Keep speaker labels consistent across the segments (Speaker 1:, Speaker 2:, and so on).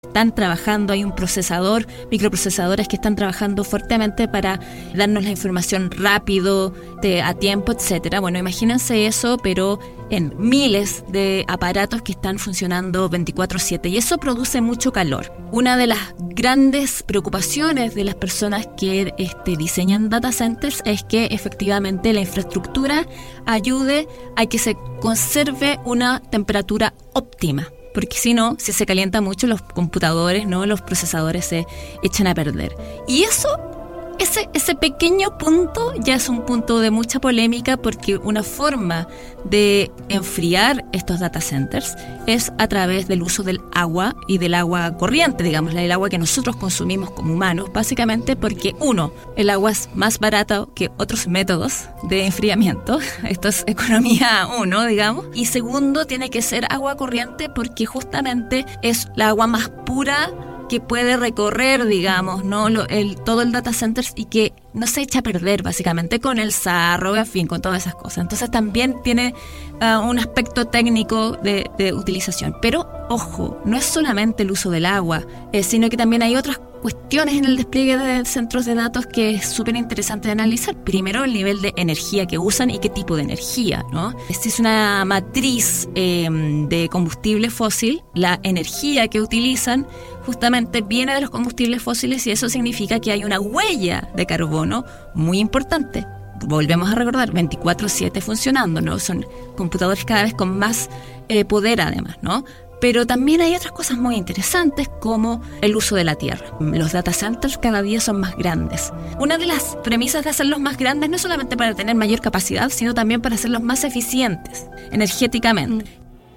Speaker 1: están trabajando, hay un procesador, microprocesadores que están trabajando fuertemente para darnos la información rápido, a tiempo, etcétera. Bueno, imagínense eso, pero en miles de aparatos que están funcionando 24/7, y eso produce mucho calor. Una de las grandes preocupaciones de las personas que diseñan data centers es que efectivamente la infraestructura ayude a que se conserve una temperatura óptima. Porque si no, si se calienta mucho, los computadores, ¿no?, los procesadores se echan a perder. Y ese pequeño punto ya es un punto de mucha polémica, porque una forma de enfriar estos data centers es a través del uso del agua y del agua corriente, digamos, el agua que nosotros consumimos como humanos, básicamente porque, uno, el agua es más barata que otros métodos de enfriamiento, esto es economía uno, digamos, y segundo, tiene que ser agua corriente porque justamente es la agua más pura que puede recorrer, digamos, ¿no?, todo el data center, y que no se echa a perder básicamente con el sarro, en fin, con todas esas cosas. Entonces también tiene un aspecto técnico de utilización. Pero, ojo, no es solamente el uso del agua, sino que también hay otras cuestiones en el despliegue de centros de datos que es súper interesante de analizar. Primero, el nivel de energía que usan y qué tipo de energía, ¿no? Si es una matriz de combustible fósil, la energía que utilizan justamente viene de los combustibles fósiles, y eso significa que hay una huella de carbono muy importante. Volvemos a recordar, 24/7 funcionando, ¿no? Son computadores cada vez con más poder además, ¿no? Pero también hay otras cosas muy interesantes, como el uso de la tierra. Los data centers cada día son más grandes. Una de las premisas de hacerlos más grandes no es solamente para tener mayor capacidad, sino también para hacerlos más eficientes energéticamente.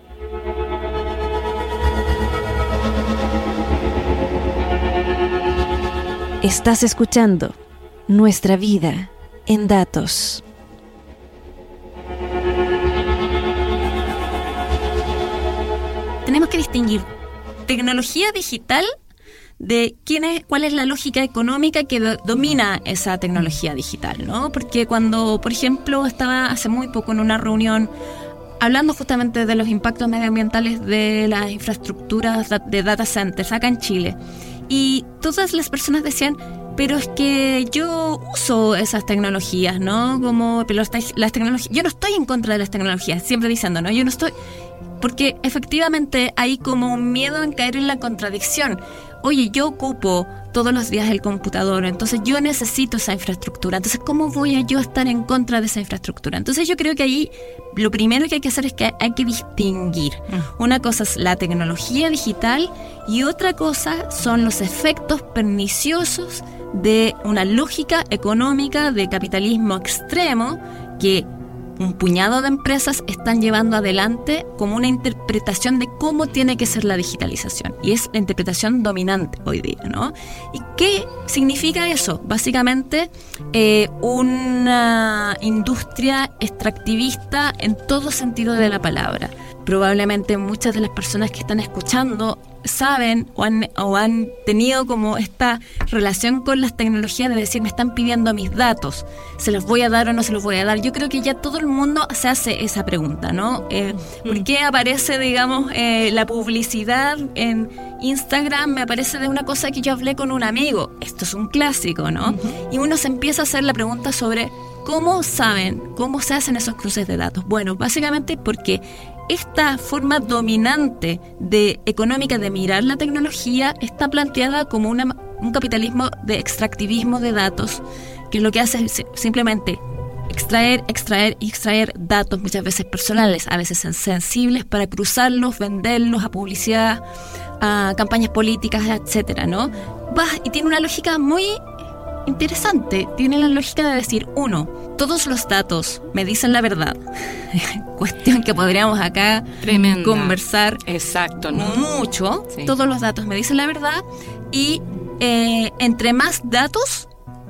Speaker 2: Estás escuchando Nuestra Vida en Datos.
Speaker 1: Tenemos que distinguir tecnología digital de cuál es la lógica económica que domina esa tecnología digital, ¿no? Porque cuando, por ejemplo, estaba hace muy poco en una reunión hablando justamente de los impactos medioambientales de las infraestructuras de data centers acá en Chile, y todas las personas decían, pero es que yo uso esas tecnologías, ¿no? Pero las tecnologías, yo no estoy en contra de las tecnologías, siempre diciendo, ¿no? Yo no estoy, porque efectivamente hay como un miedo en caer en la contradicción. Oye, yo ocupo todos los días el computador, entonces yo necesito esa infraestructura, entonces ¿cómo voy a yo estar en contra de esa infraestructura? Entonces yo creo que ahí lo primero que hay que hacer es que hay que distinguir. Una cosa es la tecnología digital y otra cosa son los efectos perniciosos de una lógica económica de capitalismo extremo que un puñado de empresas están llevando adelante como una interpretación de cómo tiene que ser la digitalización. Y es la interpretación dominante hoy día, ¿no? ¿Y qué significa eso? Básicamente, una industria extractivista en todo sentido de la palabra. Probablemente muchas de las personas que están escuchando saben o han tenido como esta relación con las tecnologías de decir, me están pidiendo mis datos, ¿se los voy a dar o no se los voy a dar? Yo creo que ya todo el mundo se hace esa pregunta, ¿no? ¿Por qué aparece, digamos, la publicidad en Instagram? Me aparece de una cosa que yo hablé con un amigo. Esto es un clásico, ¿no? Y uno se empieza a hacer la pregunta sobre ¿cómo saben? ¿Cómo se hacen esos cruces de datos? Bueno, básicamente porque esta forma dominante económica de mirar la tecnología está planteada como un capitalismo de extractivismo de datos, que lo que hace es simplemente extraer datos, muchas veces personales, a veces sensibles, para cruzarlos, venderlos a publicidad, a campañas políticas, etcétera, ¿no? Y tiene una lógica muy interesante. Tiene la lógica de decir, uno, todos los datos me dicen la verdad. Cuestión que podríamos acá conversar.
Speaker 3: Exacto, ¿no?
Speaker 1: Mucho.
Speaker 3: Sí.
Speaker 1: Todos los datos me dicen la verdad. Y entre más datos,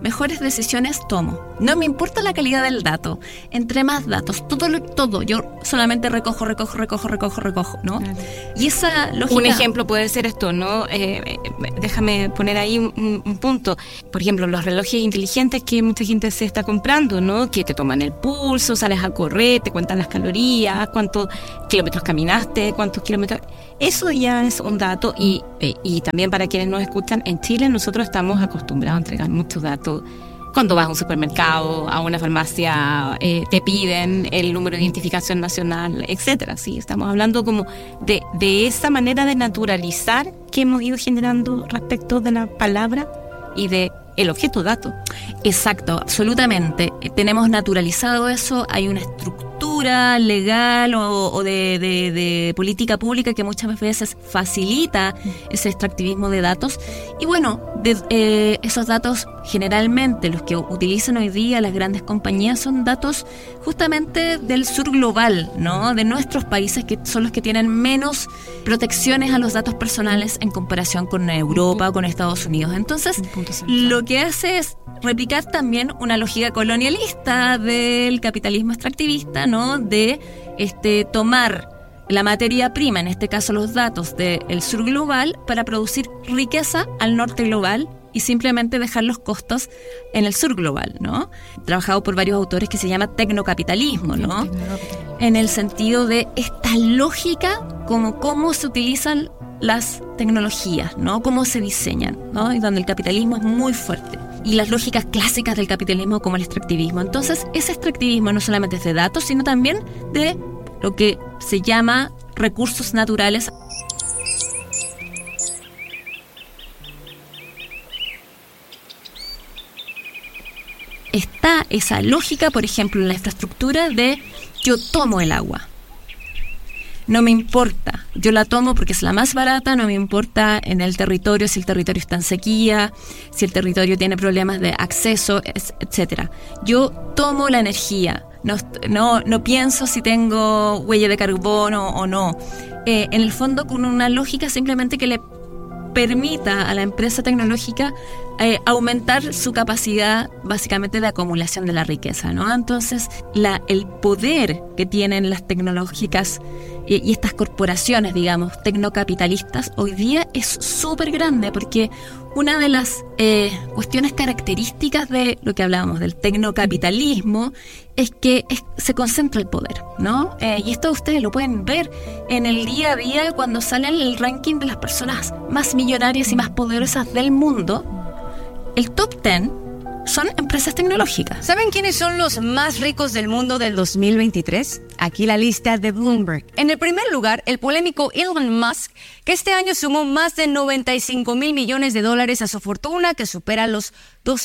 Speaker 1: mejores decisiones tomo. No me importa la calidad del dato. Entre más datos, todo, yo solamente recojo, ¿no?
Speaker 3: Claro.
Speaker 1: Y esa lógica...
Speaker 3: Un ejemplo puede ser esto, ¿no? Déjame poner ahí un punto. Por ejemplo, los relojes inteligentes que mucha gente se está comprando, ¿no? Que te toman el pulso, sales a correr, te cuentan las calorías, cuántos kilómetros caminaste, cuántos kilómetros... Eso ya es un dato y también para quienes nos escuchan, en Chile nosotros estamos acostumbrados a entregar muchos datos. Cuando vas a un supermercado, a una farmacia, te piden el número de identificación nacional, etcétera. Sí, estamos hablando como de esa manera de naturalizar que hemos ido generando respecto de la palabra y de el objeto dato.
Speaker 1: Exacto, absolutamente. Tenemos naturalizado eso, hay una estructura legal o de política pública que muchas veces facilita ese extractivismo de datos. Y bueno, esos datos generalmente los que utilizan hoy día las grandes compañías son datos justamente del sur global, ¿no? De nuestros países, que son los que tienen menos protecciones a los datos personales en comparación con Europa o con Estados Unidos. Entonces, lo que hace es replicar también una lógica colonialista del capitalismo extractivista, ¿no? De tomar la materia prima, en este caso los datos del sur global, para producir riqueza al norte global y simplemente dejar los costos en el sur global, ¿no? Trabajado por varios autores, que se llama tecnocapitalismo, ¿no? En el sentido de esta lógica, como cómo se utilizan las tecnologías, ¿no? Cómo se diseñan, ¿no? Y donde el capitalismo es muy fuerte. Y las lógicas clásicas del capitalismo como el extractivismo. Entonces, ese extractivismo no solamente es de datos, sino también de lo que se llama recursos naturales. Está esa lógica, por ejemplo, en la infraestructura de yo tomo el agua. No me importa, yo la tomo porque es la más barata, no me importa en el territorio, si el territorio está en sequía, si el territorio tiene problemas de acceso, etcétera. Yo tomo la energía, no pienso si tengo huella de carbono o no. En el fondo, con una lógica simplemente que le permita a la empresa tecnológica aumentar su capacidad básicamente de acumulación de la riqueza, ¿no? Entonces, el poder que tienen las tecnológicas y estas corporaciones, digamos, tecnocapitalistas, hoy día es súper grande, porque una de las cuestiones características de lo que hablábamos del tecnocapitalismo es que se concentra el poder, ¿no? Y esto ustedes lo pueden ver en el día a día cuando sale el ranking de las personas más millonarias y más poderosas del mundo. El top 10 son empresas tecnológicas.
Speaker 4: ¿Saben quiénes son los más ricos del mundo del 2023? Aquí la lista de Bloomberg. En el primer lugar, el polémico Elon Musk, que este año sumó más de $95,000 millones a su fortuna, que supera los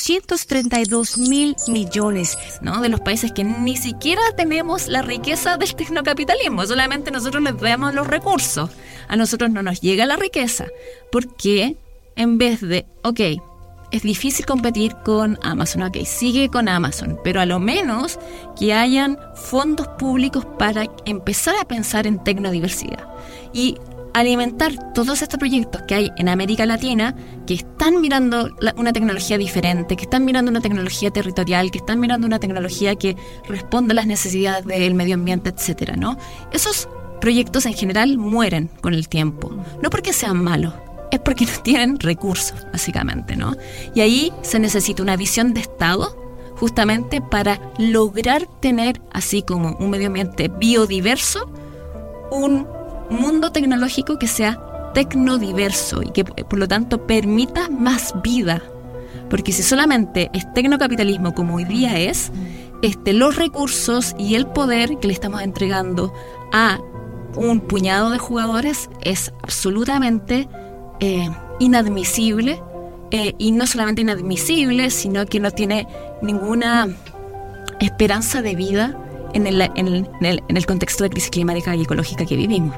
Speaker 4: $232,000 millones.
Speaker 1: ¿No? De los países que ni siquiera tenemos la riqueza del tecnocapitalismo, solamente nosotros les damos los recursos. A nosotros no nos llega la riqueza, porque en vez de, es difícil competir con Amazon, sigue con Amazon, pero a lo menos que hayan fondos públicos para empezar a pensar en tecnodiversidad y alimentar todos estos proyectos que hay en América Latina, que están mirando una tecnología diferente, que están mirando una tecnología territorial, que están mirando una tecnología que responde a las necesidades del medio ambiente, etcétera, ¿no? Esos proyectos en general mueren con el tiempo, no porque sean malos, es porque no tienen recursos, básicamente, ¿no? Y ahí se necesita una visión de Estado justamente para lograr tener, así como un medio ambiente biodiverso, un mundo tecnológico que sea tecnodiverso y que, por lo tanto, permita más vida. Porque si solamente es tecnocapitalismo como hoy día es, los recursos y el poder que le estamos entregando a un puñado de jugadores es absolutamente inadmisible, y no solamente inadmisible, sino que no tiene ninguna esperanza de vida en el contexto de crisis climática y ecológica que vivimos.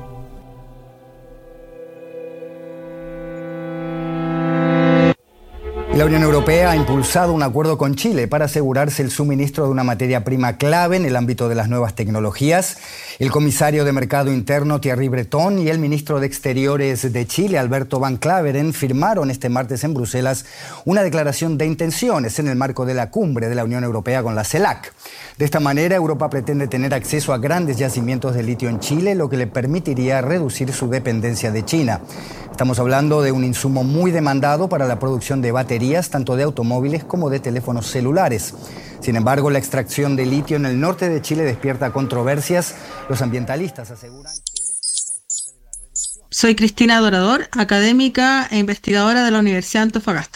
Speaker 5: La Unión Europea ha impulsado un acuerdo con Chile para asegurarse el suministro de una materia prima clave en el ámbito de las nuevas tecnologías. El comisario de Mercado Interno, Thierry Breton, y el ministro de Exteriores de Chile, Alberto Van Claveren, firmaron este martes en Bruselas una declaración de intenciones en el marco de la cumbre de la Unión Europea con la CELAC. De esta manera, Europa pretende tener acceso a grandes yacimientos de litio en Chile, lo que le permitiría reducir su dependencia de China. Estamos hablando de un insumo muy demandado para la producción de baterías, tanto de automóviles como de teléfonos celulares. Sin embargo, la extracción de litio en el norte de Chile despierta controversias. Los ambientalistas aseguran que es la causante de la reducción.
Speaker 6: Soy Cristina Dorador, académica e investigadora de la Universidad de Antofagasta.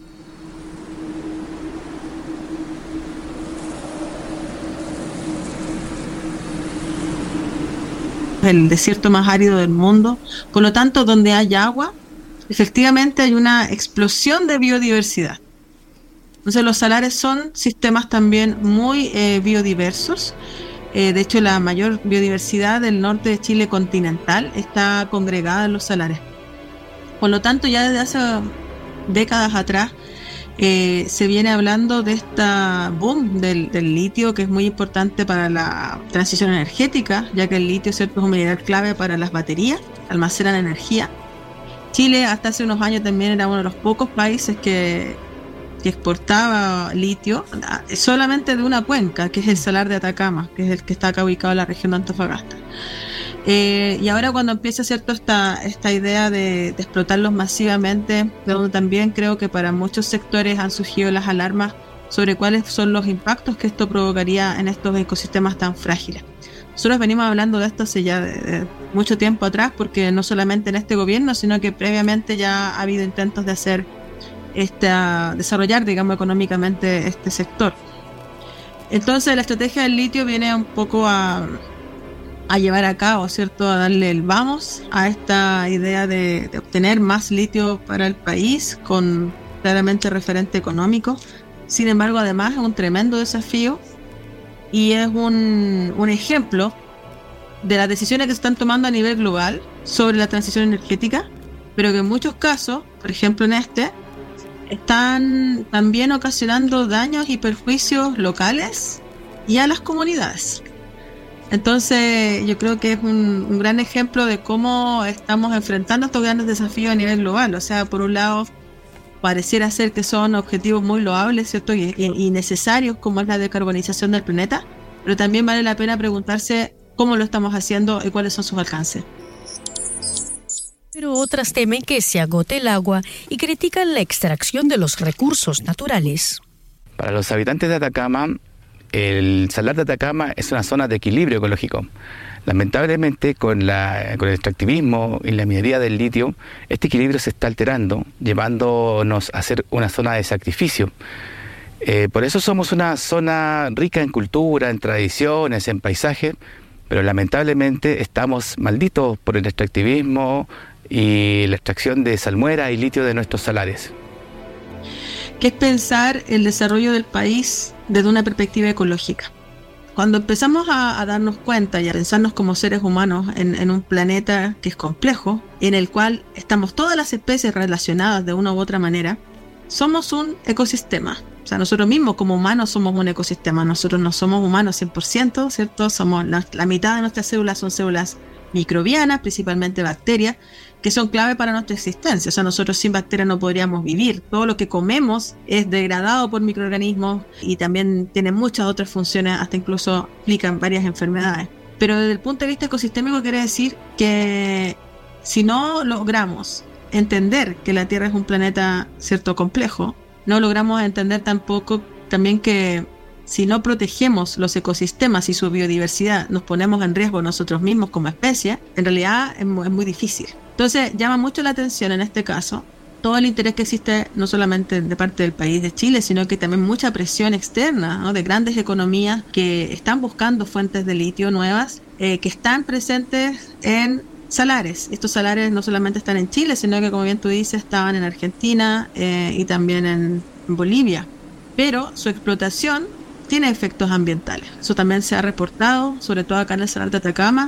Speaker 6: El desierto más árido del mundo, por lo tanto, donde hay agua, efectivamente hay una explosión de biodiversidad. Entonces los salares son sistemas también muy biodiversos. De hecho, la mayor biodiversidad del norte de Chile continental está congregada en los salares. Por lo tanto, ya desde hace décadas atrás se viene hablando de esta boom del litio, que es muy importante para la transición energética, ya que el litio, ¿cierto?, es un mineral clave para las baterías, almacenan energía. Chile hasta hace unos años también era uno de los pocos países que exportaba litio solamente de una cuenca, que es el Salar de Atacama, que es el que está acá ubicado en la región de Antofagasta. Y ahora cuando empieza, ¿cierto?, esta idea de explotarlos masivamente, donde también creo que para muchos sectores han surgido las alarmas sobre cuáles son los impactos que esto provocaría en estos ecosistemas tan frágiles. Nosotros venimos hablando de esto hace ya de mucho tiempo atrás, porque no solamente en este gobierno, sino que previamente ya ha habido intentos de desarrollar, digamos, económicamente este sector. Entonces la estrategia del litio viene un poco a llevar a cabo, ¿cierto?, a darle el vamos a esta idea de obtener más litio para el país con claramente referente económico. Sin embargo, además es un tremendo desafío y es un ejemplo de las decisiones que se están tomando a nivel global sobre la transición energética, pero que en muchos casos, por ejemplo en están también ocasionando daños y perjuicios locales y a las comunidades. Entonces yo creo que es un gran ejemplo de cómo estamos enfrentando estos grandes desafíos a nivel global. O sea, por un lado pareciera ser que son objetivos muy loables, ¿cierto?, y necesarios, como es la decarbonización del planeta, pero también vale la pena preguntarse cómo lo estamos haciendo y cuáles son sus alcances.
Speaker 7: Pero otras temen que se agote el agua y critican la extracción de los recursos naturales.
Speaker 8: Para los habitantes de Atacama, el Salar de Atacama es una zona de equilibrio ecológico. Lamentablemente, con el extractivismo y la minería del litio, este equilibrio se está alterando, llevándonos a ser una zona de sacrificio. Por eso somos una zona rica en cultura, en tradiciones, en paisaje, pero lamentablemente estamos malditos por el extractivismo y la extracción de salmuera y litio de nuestros salares.
Speaker 6: ¿Qué es pensar el desarrollo del país desde una perspectiva ecológica? Cuando empezamos a darnos cuenta y a pensarnos como seres humanos en un planeta que es complejo, en el cual estamos todas las especies relacionadas de una u otra manera, somos un ecosistema. O sea, nosotros mismos como humanos somos un ecosistema. Nosotros no somos humanos 100%, ¿cierto? Somos la mitad de nuestras células son células microbianas, principalmente bacterias, que son clave para nuestra existencia. O sea, nosotros sin bacterias no podríamos vivir. Todo lo que comemos es degradado por microorganismos y también tiene muchas otras funciones, hasta incluso implican varias enfermedades. Pero desde el punto de vista ecosistémico quiere decir que si no logramos entender que la Tierra es un planeta, cierto, complejo, no logramos entender tampoco también que si no protegemos los ecosistemas y su biodiversidad, nos ponemos en riesgo nosotros mismos como especie, en realidad es muy difícil. Entonces llama mucho la atención en este caso todo el interés que existe no solamente de parte del país de Chile, sino que también mucha presión externa, ¿no?, de grandes economías que están buscando fuentes de litio nuevas, que están presentes en salares. Estos salares no solamente están en Chile, sino que, como bien tú dices, estaban en Argentina y también en Bolivia. Pero su explotación tiene efectos ambientales. Eso también se ha reportado, sobre todo acá en el Salar de Atacama.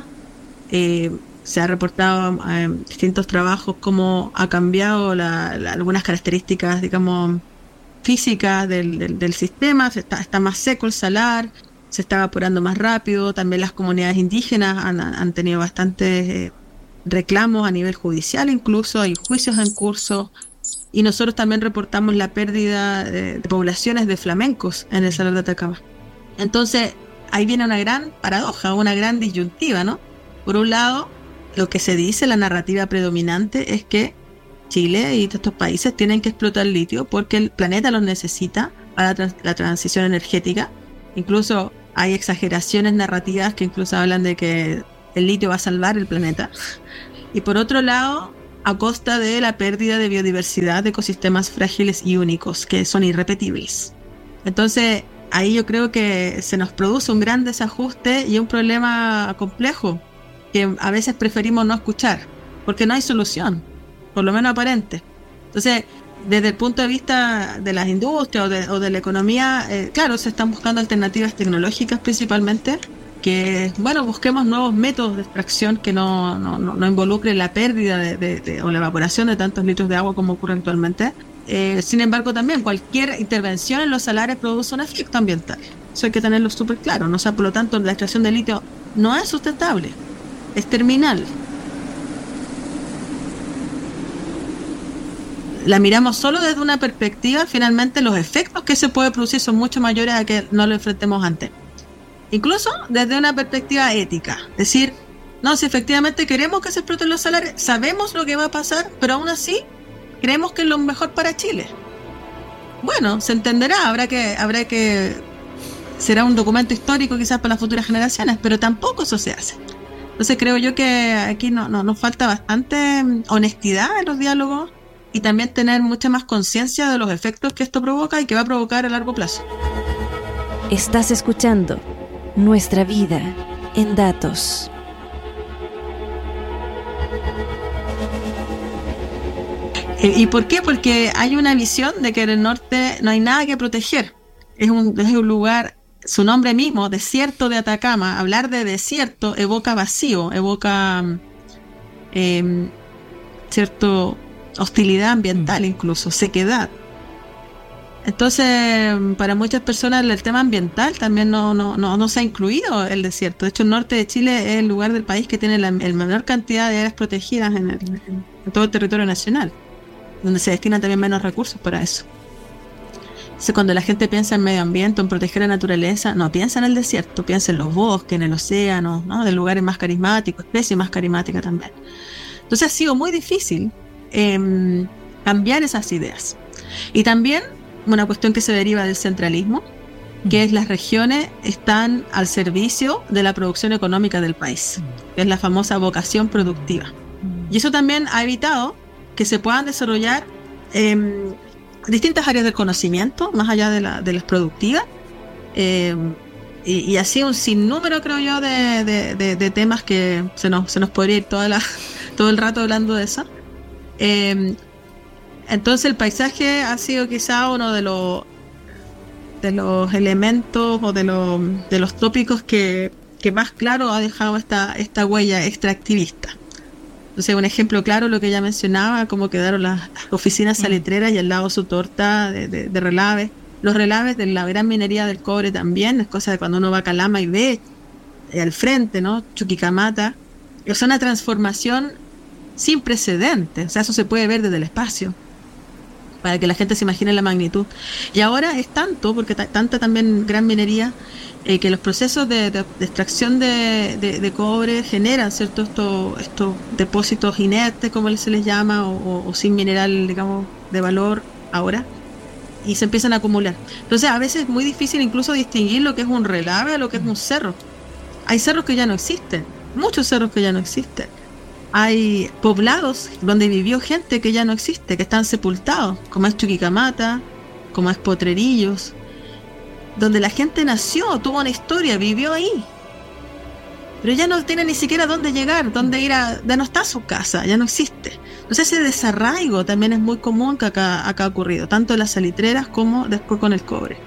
Speaker 6: Se ha reportado en distintos trabajos cómo ha cambiado algunas características, digamos, físicas del sistema. Está más seco el salar, se está evaporando más rápido. También las comunidades indígenas han tenido bastantes reclamos a nivel judicial, incluso hay juicios en curso. Y nosotros también reportamos la pérdida de poblaciones de flamencos en el Salar de Atacama. Entonces, ahí viene una gran paradoja, una gran disyuntiva, ¿no? Por un lado, lo que se dice, la narrativa predominante es que Chile y estos países tienen que explotar litio porque el planeta los necesita para la transición energética. Incluso hay exageraciones narrativas que incluso hablan de que el litio va a salvar el planeta. Y por otro lado, a costa de la pérdida de biodiversidad de ecosistemas frágiles y únicos, que son irrepetibles. Entonces, ahí yo creo que se nos produce un gran desajuste y un problema complejo que a veces preferimos no escuchar, porque no hay solución, por lo menos aparente. Entonces, desde el punto de vista de las industrias o de la economía, claro, se están buscando alternativas tecnológicas principalmente, que, bueno, busquemos nuevos métodos de extracción que no involucren la pérdida o la evaporación de tantos litros de agua como ocurre actualmente. Sin embargo, también cualquier intervención en los salares produce un efecto ambiental. Eso hay que tenerlo súper claro, ¿no? O sea, por lo tanto, la extracción de litio no es sustentable, es terminal. La miramos solo desde una perspectiva, finalmente los efectos que se puede producir son mucho mayores a que no lo enfrentemos antes. Incluso desde una perspectiva ética. Es decir, no, si efectivamente queremos que se exploten los salares, sabemos lo que va a pasar, pero aún así creemos que es lo mejor para Chile. Bueno, se entenderá, habrá que será un documento histórico quizás para las futuras generaciones, pero tampoco eso se hace. Entonces creo yo que aquí nos falta bastante honestidad en los diálogos y también tener mucha más conciencia de los efectos que esto provoca y que va a provocar a largo plazo.
Speaker 2: Estás escuchando Nuestra Vida en Datos.
Speaker 6: ¿Y por qué? Porque hay una visión de que en el norte no hay nada que proteger. Es un lugar, su nombre mismo, desierto de Atacama. Hablar de desierto evoca vacío, evoca cierto hostilidad ambiental, incluso sequedad. Entonces, para muchas personas el tema ambiental también no se ha incluido el desierto. De hecho, el norte de Chile es el lugar del país que tiene la menor cantidad de áreas protegidas en todo el territorio nacional, donde se destinan también menos recursos para eso. Entonces, cuando la gente piensa en medio ambiente, en proteger la naturaleza, no piensa en el desierto, piensa en los bosques, en el océano, ¿no? De lugares más carismáticos, especies más carismáticas también. Entonces ha sido muy difícil cambiar esas ideas. Y también una cuestión que se deriva del centralismo, que es las regiones están al servicio de la producción económica del país, que es la famosa vocación productiva. Y eso también ha evitado que se puedan desarrollar distintas áreas del conocimiento, más allá de las productivas, y así un sinnúmero, creo yo, de temas que se nos podría ir todo el rato hablando de eso. Entonces el paisaje ha sido quizá uno de los elementos o de los tópicos que más claro ha dejado esta huella extractivista. Entonces, un ejemplo claro, lo que ya mencionaba, cómo quedaron las oficinas salitreras y al lado su torta de relaves. Los relaves de la gran minería del cobre también, es cosa de cuando uno va a Calama y ve al frente, ¿no? Chuquicamata. Es una transformación sin precedentes, o sea, eso se puede ver desde el espacio, para que la gente se imagine la magnitud. Y ahora es tanto, porque tanta también gran minería, que los procesos de extracción de cobre generan, ¿cierto?, estos depósitos inertes, como se les llama, o sin mineral, digamos, de valor ahora, y se empiezan a acumular. Entonces a veces es muy difícil incluso distinguir lo que es un relave a lo que es un cerro. Hay cerros que ya no existen, muchos cerros que ya no existen. Hay poblados donde vivió gente que ya no existe, que están sepultados, como es Chuquicamata, como es Potrerillos, donde la gente nació, tuvo una historia, vivió ahí, pero ya no tiene ni siquiera dónde llegar, dónde ir ya no está su casa, ya no existe. Entonces ese desarraigo también es muy común que acá ha ocurrido, tanto en las salitreras como después con el cobre.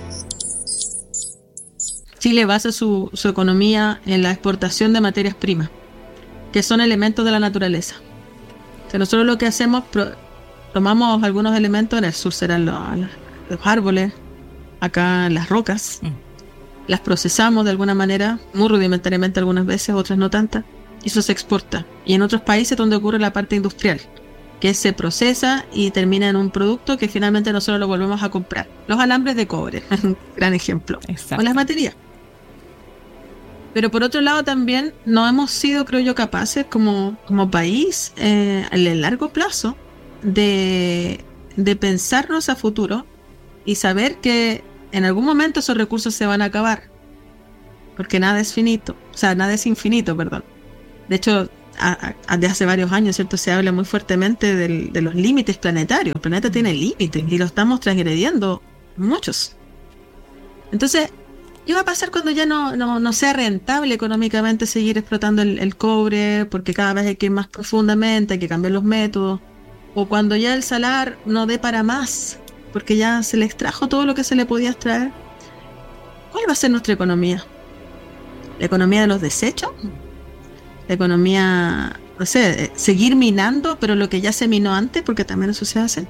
Speaker 6: Chile basa su economía en la exportación de materias primas, que son elementos de la naturaleza. O sea, nosotros lo que hacemos, tomamos algunos elementos, en el sur serán los árboles, acá las rocas, las procesamos de alguna manera, muy rudimentariamente algunas veces, otras no tantas, y eso se exporta. Y en otros países donde ocurre la parte industrial, que se procesa y termina en un producto que finalmente nosotros lo volvemos a comprar. Los alambres de cobre, gran ejemplo.
Speaker 3: Exacto.
Speaker 6: O las baterías. Pero por otro lado también no hemos sido, creo yo, capaces como país a largo plazo de pensarnos a futuro y saber que en algún momento esos recursos se van a acabar. Porque nada es finito, o sea, nada es infinito, perdón. De hecho, desde hace varios años, ¿cierto? Se habla muy fuertemente de los límites planetarios. El planeta tiene límites y lo estamos transgrediendo muchos. Entonces, ¿qué va a pasar cuando ya no sea rentable económicamente seguir explotando el cobre? Porque cada vez hay que ir más profundamente, hay que cambiar los métodos. O cuando ya el salar no dé para más, porque ya se le extrajo todo lo que se le podía extraer. ¿Cuál va a ser nuestra economía? ¿La economía de los desechos? La economía, no sé, seguir minando, pero lo que ya se minó antes, porque también eso se hace.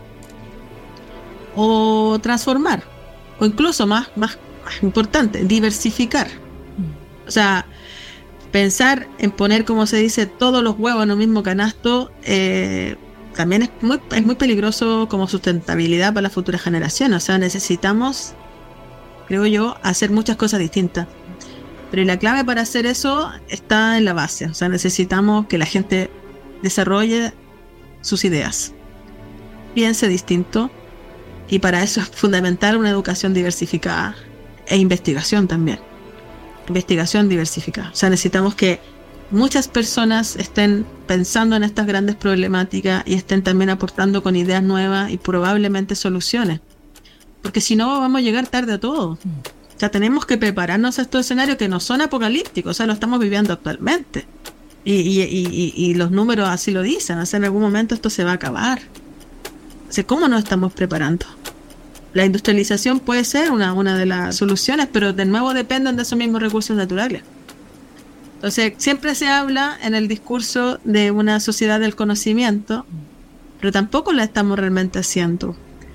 Speaker 6: O transformar, o incluso más importante, diversificar. O sea, pensar en poner, como se dice, todos los huevos en un mismo canasto, también es muy peligroso como sustentabilidad para las futuras generaciones. O sea, necesitamos, creo yo, hacer muchas cosas distintas. Pero la clave para hacer eso está en la base. O sea, necesitamos que la gente desarrolle sus ideas, piense distinto, y para eso es fundamental una educación diversificada e investigación también. Investigación diversificada. O sea, necesitamos que muchas personas estén pensando en estas grandes problemáticas y estén también aportando con ideas nuevas y probablemente soluciones. Porque si no, vamos a llegar tarde a todo. O sea, tenemos que prepararnos a estos escenarios que no son apocalípticos, o sea, lo estamos viviendo actualmente. Y los números así lo dicen, o sea, en algún momento esto se va a acabar. O sea, ¿cómo nos estamos preparando? La industrialización puede ser una de las soluciones, pero de nuevo dependen de esos mismos recursos naturales. Entonces, siempre se habla en el discurso de una sociedad del conocimiento, pero tampoco la estamos realmente haciendo.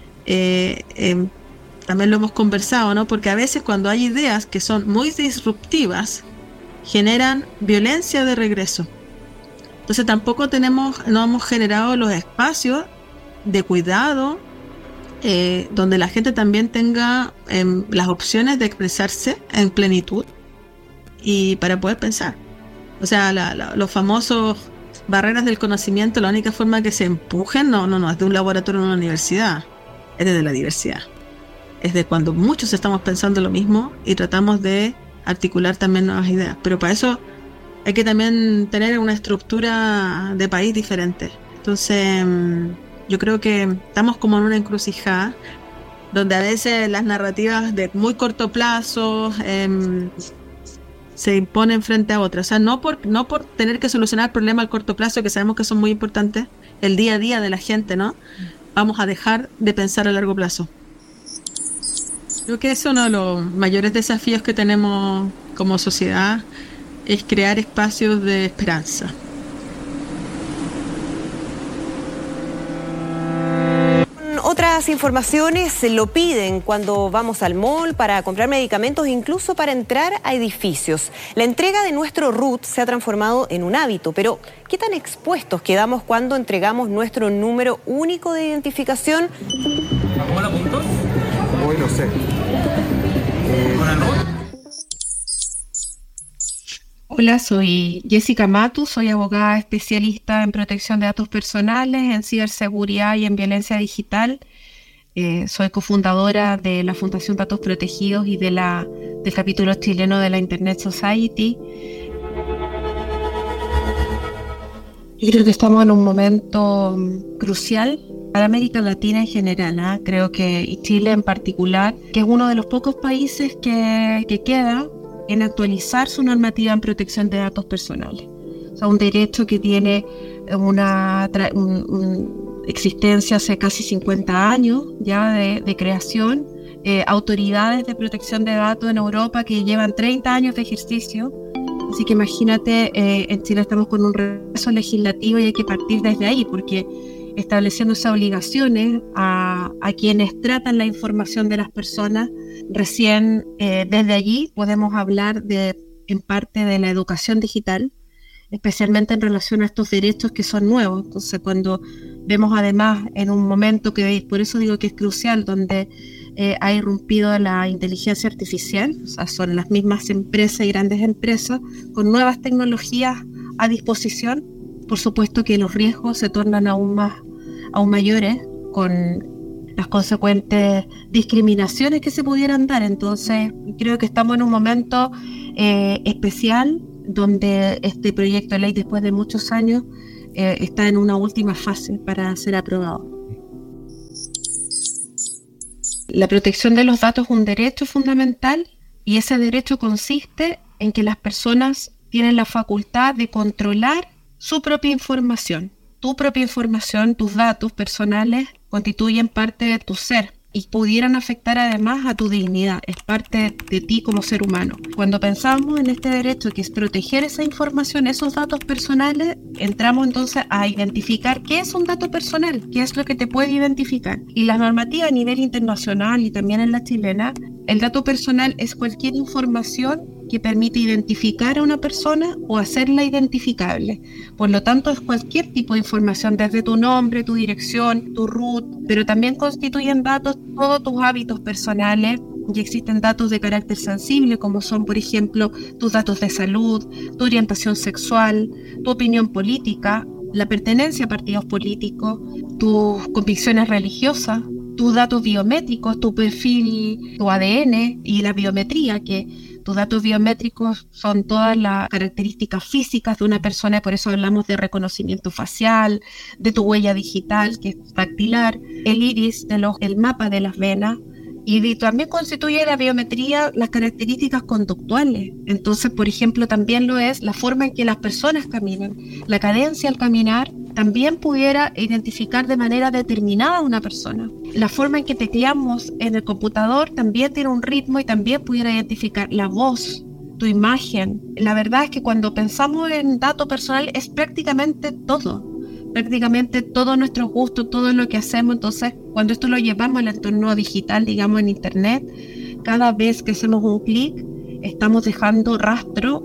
Speaker 6: También lo hemos conversado, ¿no? Porque a veces cuando hay ideas que son muy disruptivas, generan violencia de regreso. Entonces tampoco no hemos generado los espacios de cuidado donde la gente también tenga las opciones de expresarse en plenitud y para poder pensar. O sea, los famosos barreras del conocimiento, la única forma que se empujen no es de un laboratorio en una universidad, es desde la diversidad. Es de cuando muchos estamos pensando lo mismo y tratamos de articular también nuevas ideas. Pero para eso hay que también tener una estructura de país diferente. Entonces, yo creo que estamos como en una encrucijada donde a veces las narrativas de muy corto plazo se imponen frente a otras. O sea, no por tener que solucionar problemas al corto plazo, que sabemos que son muy importantes, el día a día de la gente, ¿no? Vamos a dejar de pensar a largo plazo. Creo que eso, uno de los mayores desafíos que tenemos como sociedad es crear espacios de esperanza.
Speaker 9: Otras informaciones se lo piden cuando vamos al mall, para comprar medicamentos, incluso para entrar a edificios. La entrega de nuestro RUT se ha transformado en un hábito, pero ¿qué tan expuestos quedamos cuando entregamos nuestro número único de identificación?
Speaker 10: ¿Cómo la apunto? Hoy no sé.
Speaker 11: Hola, soy Jessica Matu, soy abogada especialista en protección de datos personales, en ciberseguridad y en violencia digital. Soy cofundadora de la Fundación Datos Protegidos y del capítulo chileno de la Internet Society. Yo creo que estamos en un momento crucial para América Latina en general, creo que y Chile en particular, que es uno de los pocos países que queda en actualizar su normativa en protección de datos personales. O sea, un derecho que tiene una existencia hace casi 50 años ya de creación, autoridades de protección de datos en Europa que llevan 30 años de ejercicio. Así que imagínate, en Chile estamos con un retraso legislativo y hay que partir desde ahí, porque estableciéndose obligaciones a quienes tratan la información de las personas. Recién desde allí podemos hablar en parte de la educación digital, especialmente en relación a estos derechos que son nuevos. Entonces, cuando vemos además en un momento que, por eso digo que es crucial, donde ha irrumpido la inteligencia artificial, o sea, son las mismas empresas y grandes empresas con nuevas tecnologías a disposición, por supuesto que los riesgos se tornan aún mayores con las consecuentes discriminaciones que se pudieran dar. Entonces, creo que estamos en un momento especial donde este proyecto de ley, después de muchos años, está en una última fase para ser aprobado. La protección de los datos es un derecho fundamental y ese derecho consiste en que las personas tienen la facultad de controlar su propia información. Tu propia información, tus datos personales constituyen parte de tu ser y pudieran afectar además a tu dignidad, es parte de ti como ser humano. Cuando pensamos en este derecho que es proteger esa información, esos datos personales, entramos entonces a identificar qué es un dato personal, qué es lo que te puede identificar. Y la normativa a nivel internacional y también en la chilena, el dato personal es cualquier información que permite identificar a una persona o hacerla identificable. Por lo tanto, es cualquier tipo de información, desde tu nombre, tu dirección, tu root, pero también constituyen datos todos tus hábitos personales, y existen datos de carácter sensible, como son, por ejemplo, tus datos de salud, tu orientación sexual, tu opinión política, la pertenencia a partidos políticos, tus convicciones religiosas, tus datos biométricos, tu perfil, tu ADN y la biometría, que tus datos biométricos son todas las características físicas de una persona, por eso hablamos de reconocimiento facial, de tu huella digital, que es dactilar, el iris, el mapa de las venas, y también constituye la biometría las características conductuales. Entonces, por ejemplo, también lo es la forma en que las personas caminan, la cadencia al caminar, también pudiera identificar de manera determinada a una persona. La forma en que tecleamos en el computador también tiene un ritmo y también pudiera identificar la voz, tu imagen. La verdad es que cuando pensamos en dato personal es prácticamente todo nuestros gustos, todo lo que hacemos. Entonces, cuando esto lo llevamos al entorno digital, digamos en internet, cada vez que hacemos un clic, estamos dejando rastro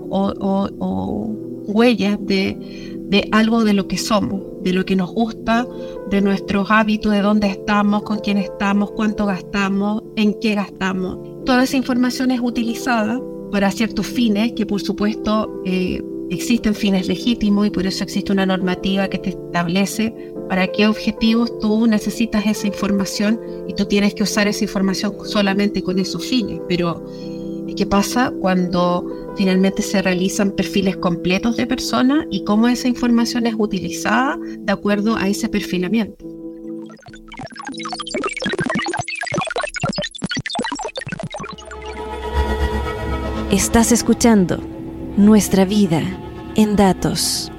Speaker 11: o huellas de algo de lo que somos, de lo que nos gusta, de nuestros hábitos, de dónde estamos, con quién estamos, cuánto gastamos, en qué gastamos. Toda esa información es utilizada para ciertos fines que, por supuesto, existen fines legítimos y por eso existe una normativa que te establece para qué objetivos tú necesitas esa información y tú tienes que usar esa información solamente con esos fines. Pero, ¿qué pasa cuando finalmente se realizan perfiles completos de personas y cómo esa información es utilizada de acuerdo a ese perfilamiento?
Speaker 2: Estás escuchando Nuestra Vida en Datos.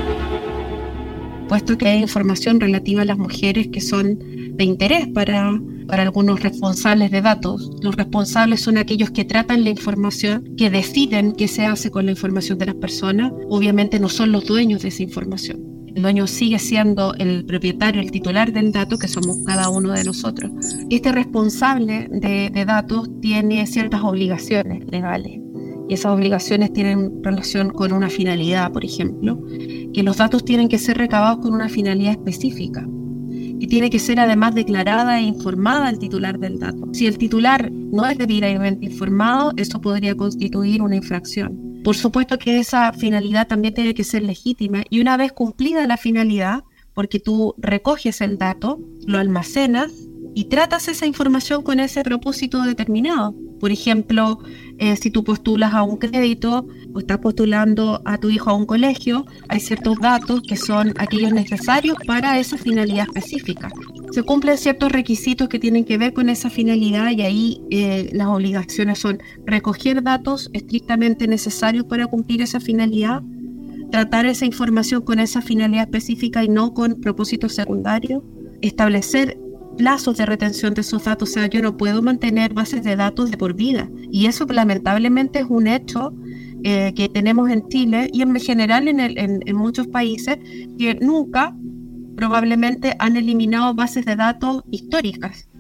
Speaker 11: Puesto que hay información relativa a las mujeres que son de interés para algunos responsables de datos. Los responsables son aquellos que tratan la información, que deciden qué se hace con la información de las personas. Obviamente no son los dueños de esa información. El dueño sigue siendo el propietario, el titular del dato, que somos cada uno de nosotros. Este responsable de datos tiene ciertas obligaciones legales. Y esas obligaciones tienen relación con una finalidad, por ejemplo, que los datos tienen que ser recabados con una finalidad específica, que tiene que ser además declarada e informada al titular del dato. Si el titular no es debidamente informado, eso podría constituir una infracción. Por supuesto que esa finalidad también tiene que ser legítima y una vez cumplida la finalidad, porque tú recoges el dato, lo almacenas y tratas esa información con ese propósito determinado. Por ejemplo, si tú postulas a un crédito o estás postulando a tu hijo a un colegio, hay ciertos datos que son aquellos necesarios para esa finalidad específica. Se cumplen ciertos requisitos que tienen que ver con esa finalidad y ahí las obligaciones son recoger datos estrictamente necesarios para cumplir esa finalidad, tratar esa información con esa finalidad específica y no con propósitos secundarios, establecer plazos de retención de esos datos. O sea, yo no puedo mantener bases de datos de por vida y eso lamentablemente es un hecho que tenemos en Chile y en general en muchos países, que nunca probablemente han eliminado bases de datos históricas.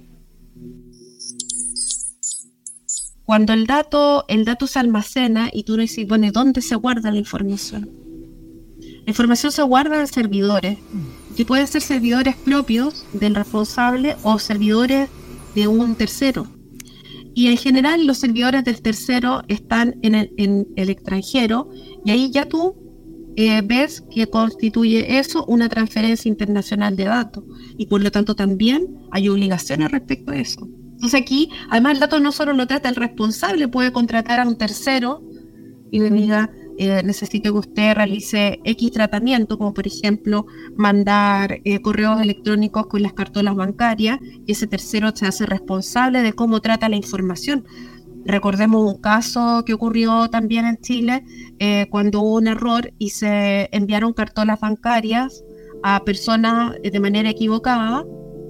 Speaker 11: Cuando el dato se almacena y tú dices, bueno, ¿dónde se guarda la información? La información se guarda en servidores, que pueden ser servidores propios del responsable o servidores de un tercero. Y en general los servidores del tercero están en el extranjero, y ahí ya tú ves que constituye eso una transferencia internacional de datos, y por lo tanto también hay obligaciones respecto a eso. Entonces aquí, además, el dato no solo lo trata el responsable, puede contratar a un tercero y le diga, necesito que usted realice X tratamiento, como por ejemplo mandar correos electrónicos con las cartolas bancarias, y ese tercero se hace responsable de cómo trata la información. Recordemos un caso que ocurrió también en Chile, cuando hubo un error y se enviaron cartolas bancarias a personas de manera equivocada.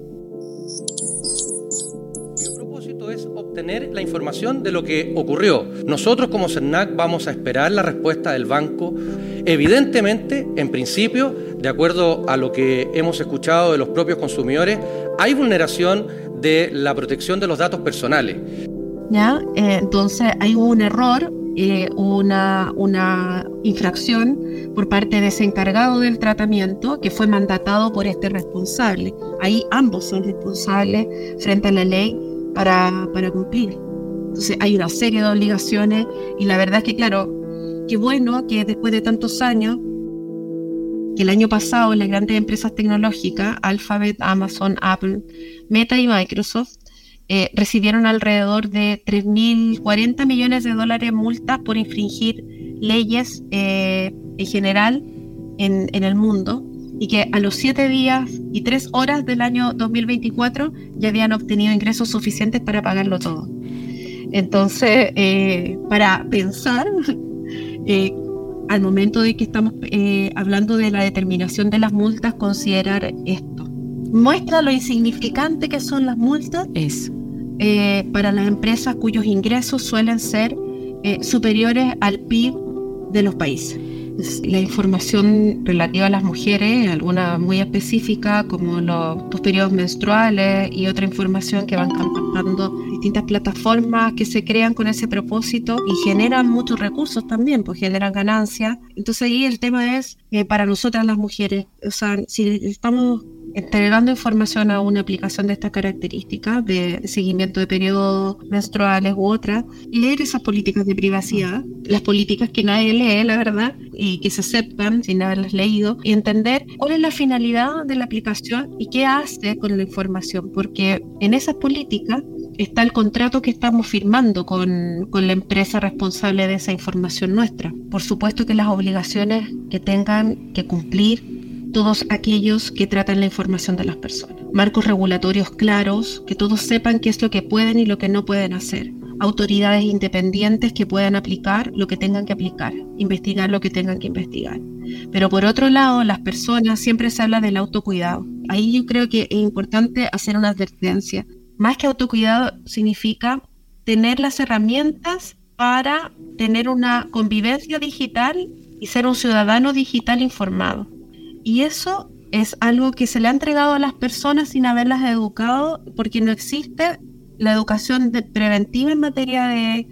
Speaker 12: Es obtener la información de lo que ocurrió. Nosotros como CERNAC vamos a esperar la respuesta del banco. Evidentemente, en principio, de acuerdo a lo que hemos escuchado de los propios consumidores, hay vulneración de la protección de los datos personales.
Speaker 11: ¿Ya? Entonces hay un error, una infracción por parte de ese encargado del tratamiento que fue mandatado por este responsable. Ahí ambos son responsables frente a la ley para cumplir. Entonces hay una serie de obligaciones, y la verdad es que, claro, qué bueno que después de tantos años, que el año pasado las grandes empresas tecnológicas, Alphabet, Amazon, Apple, Meta y Microsoft, recibieron alrededor de 3.040 millones de dólares multas por infringir leyes en general en el mundo, y que a los 7 días y 3 horas del año 2024 ya habían obtenido ingresos suficientes para pagarlo todo. Entonces, para pensar, al momento de que estamos hablando de la determinación de las multas, considerar esto. Muestra lo insignificante que son las multas para las empresas cuyos ingresos suelen ser superiores al PIB de los países. La información relativa a las mujeres, alguna muy específica como los periodos menstruales y otra información que van captando distintas plataformas que se crean con ese propósito y generan muchos recursos también, pues generan ganancias. Entonces ahí el tema es para nosotras las mujeres, o sea, si estamos entregando información a una aplicación de estas características de seguimiento de periodos menstruales u otras, leer esas políticas de privacidad, las políticas que nadie lee, la verdad, y que se aceptan sin haberlas leído, y entender cuál es la finalidad de la aplicación y qué hace con la información, porque en esas políticas está el contrato que estamos firmando con la empresa responsable de esa información nuestra. Por supuesto que las obligaciones que tengan que cumplir todos aquellos que tratan la información de las personas. Marcos regulatorios claros, que todos sepan qué es lo que pueden y lo que no pueden hacer. Autoridades independientes que puedan aplicar lo que tengan que aplicar, investigar lo que tengan que investigar. Pero por otro lado, las personas, siempre se habla del autocuidado. Ahí yo creo que es importante hacer una advertencia. Más que autocuidado significa tener las herramientas para tener una convivencia digital y ser un ciudadano digital informado. Y eso es algo que se le ha entregado a las personas sin haberlas educado, porque no existe la educación preventiva en materia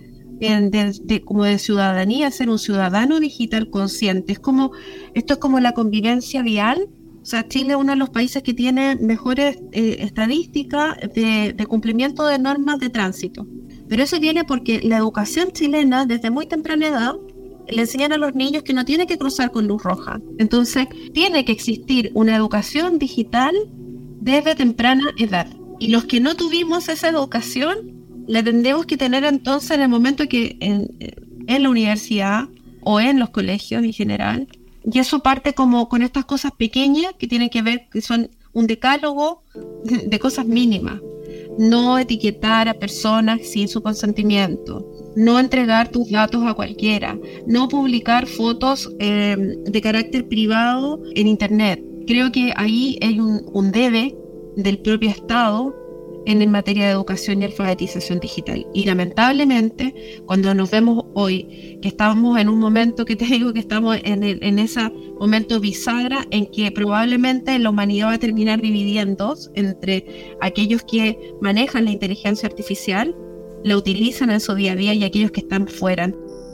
Speaker 11: como de ciudadanía, ser un ciudadano digital consciente. Esto es como la convivencia vial. O sea, Chile es uno de los países que tiene mejores estadísticas de cumplimiento de normas de tránsito. Pero eso viene porque la educación chilena, desde muy temprana edad, le enseñan a los niños que no tienen que cruzar con luz roja. Entonces, tiene que existir una educación digital desde temprana edad. Y los que no tuvimos esa educación, la tendremos que tener entonces en el momento que en la universidad o en los colegios en general. Y eso parte como con estas cosas pequeñas que tienen que ver, que son un decálogo de cosas mínimas. No etiquetar a personas sin su consentimiento, no entregar tus datos a cualquiera, no publicar fotos de carácter privado en internet. Creo que ahí hay un debe del propio Estado en materia de educación y alfabetización digital. Y lamentablemente, cuando nos vemos hoy, que estamos en un momento, que te digo que estamos en ese momento bisagra, en que probablemente la humanidad va a terminar dividiendo entre aquellos que manejan la inteligencia artificial, la utilizan en su día a día, y aquellos que están fuera.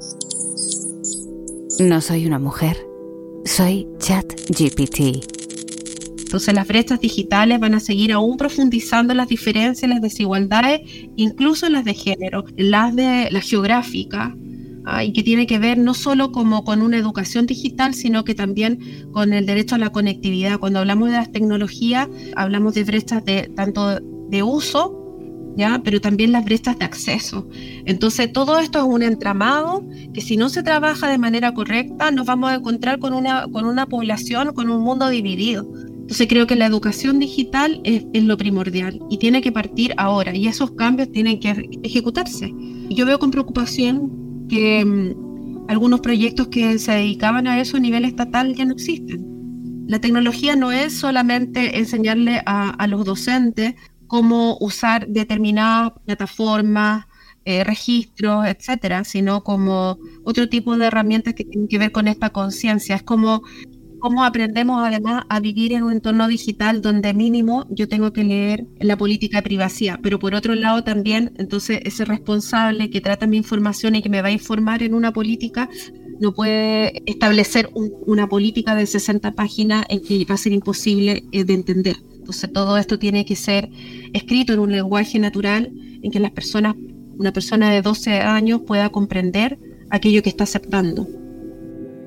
Speaker 2: No soy una mujer, soy ChatGPT.
Speaker 11: Entonces las brechas digitales van a seguir aún profundizando las diferencias, las desigualdades, incluso las de género, las geográficas, y que tiene que ver no solo como con una educación digital, sino que también con el derecho a la conectividad. Cuando hablamos de las tecnologías, hablamos de brechas tanto de uso, ¿ya? Pero también las brechas de acceso. Entonces todo esto es un entramado que, si no se trabaja de manera correcta, nos vamos a encontrar con una población, con un mundo dividido. Entonces creo que la educación digital es lo primordial y tiene que partir ahora, y esos cambios tienen que ejecutarse. Y yo veo con preocupación que algunos proyectos que se dedicaban a eso a nivel estatal ya no existen. La tecnología no es solamente enseñarle a los docentes cómo usar determinadas plataformas, registros, etcétera, sino como otro tipo de herramientas que tienen que ver con esta conciencia. Es como cómo aprendemos además a vivir en un entorno digital donde mínimo yo tengo que leer la política de privacidad, pero por otro lado también, entonces ese responsable que trata mi información y que me va a informar en una política no puede establecer una política de 60 páginas en que va a ser imposible de entender. Entonces todo esto tiene que ser escrito en un lenguaje natural en que una persona de 12 años pueda comprender aquello que está aceptando.